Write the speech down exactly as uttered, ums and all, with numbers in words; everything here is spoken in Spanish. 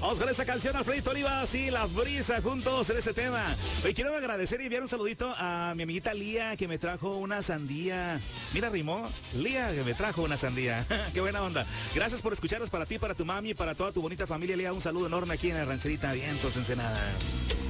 Vamos con esta canción, Alfredito Olivas y La Brisa juntos en este tema. Hoy quiero agradecer y enviar un saludito a mi amiguita Lía, que me trajo una sandía. Mira, rimó. Lía, que me trajo una sandía. Qué buena onda. Gracias por escucharnos, para ti, para tu mami, para toda tu bonita familia, Lía. Un saludo enorme aquí en la rancherita Vientos, Ensenada.